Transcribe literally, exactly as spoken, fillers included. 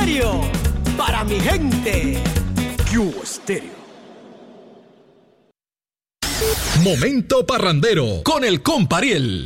Estéreo, para mi gente. Cubo Estéreo. Momento parrandero con el Compariel.